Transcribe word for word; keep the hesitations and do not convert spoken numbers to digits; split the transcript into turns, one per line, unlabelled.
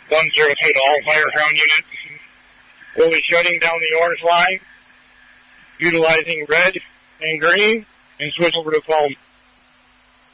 one zero two to all fire ground units. We'll be shutting down the orange line, utilizing red and green and swivel roof foam.